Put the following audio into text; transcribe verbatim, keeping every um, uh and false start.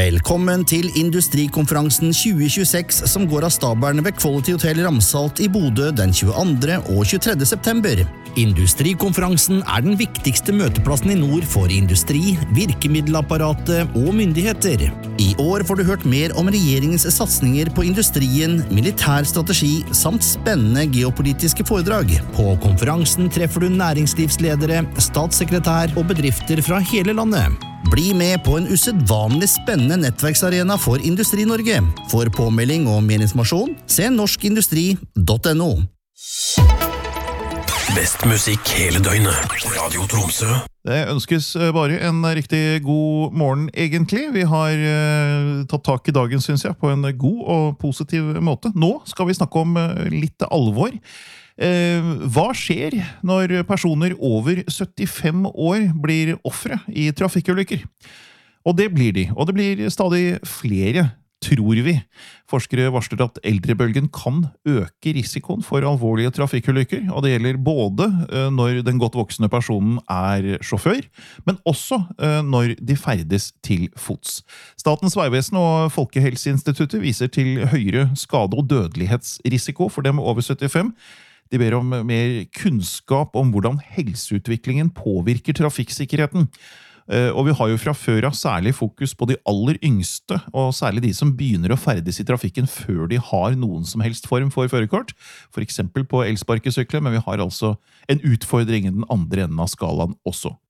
Velkommen til Industrikonferansen tjue tjueseks som går av stabelen ved Quality Hotel Ramsalt i Bodø den tjueandre og tjuetredje september. Industrikonferansen er den viktigste møteplassen i nord for industri, virkemiddelapparatet og myndigheter. I år får du hørt mer om regjeringens satsninger på industrien, militær strategi samt spennende geopolitiske foredrag. På konferansen treffer du næringslivsledere, statssekretær og bedrifter fra hele landet. Bli med på en usedvanlig spennende nettverksarena for Industri-Norge. For påmelding og mer informasjon, se norskindustri punktum no. Best musikk hele døgnet. Radio Tromsø. Det ønskes bare en riktig god morgen egentlig. Vi har uh, tatt tak i dagen, synes jeg, på en god og positiv måte. Nå skal vi snakke om uh, litt alvor. Uh, hva skjer når personer over syttifem år blir ofre i trafikkulykker? Og det blir de, og det blir stadig flere, tror vi. Forskere varsler at eldrebølgen kan øke risikoen for alvorlige trafikkulykker, og det gjelder både når den godt voksne personen er sjåfør, men også når de ferdes til fots. Statens vegvesen og Folkehelseinstituttet viser til høyere skade- og dødelighetsrisiko for dem over syttifem. De ber om mer kunnskap om hvordan helseutviklingen påvirker trafikksikkerheten. Og vi har jo fra før av særlig fokus på de aller yngste, og særlig de som begynner å ferdes i trafikken før de har noen som helst form for førerkort, for eksempel på elsparkesykler, men vi har altså en utfordring i den andre enden av skalaen også.